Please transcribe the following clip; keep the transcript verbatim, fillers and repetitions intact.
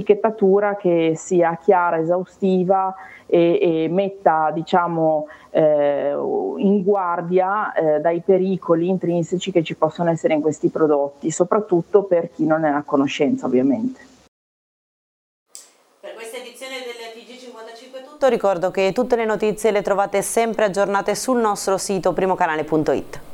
un'etichettatura che sia chiara, esaustiva e, e metta, diciamo, eh, in guardia eh, dai pericoli intrinseci che ci possono essere in questi prodotti, soprattutto per chi non è a conoscenza, ovviamente. Per questa edizione del T G cinquantacinque è tutto, ricordo che tutte le notizie le trovate sempre aggiornate sul nostro sito primocanale punto it.